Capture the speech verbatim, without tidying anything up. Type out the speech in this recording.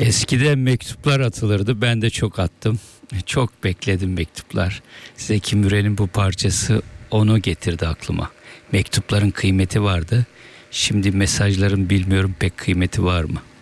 Eskiden mektuplar atılırdı. Ben de çok attım. Çok bekledim mektuplar. Zeki Müren'in bu parçası onu getirdi aklıma. Mektupların kıymeti vardı. Şimdi mesajların bilmiyorum pek kıymeti var mı?